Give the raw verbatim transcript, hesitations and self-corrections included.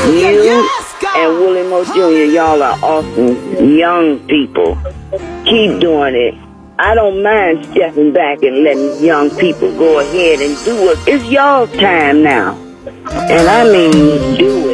You and Willie Moe Junior, y'all are awesome young people. Keep doing it. I don't mind stepping back and letting young people go ahead and do it. It's y'all time now. And I mean, do it.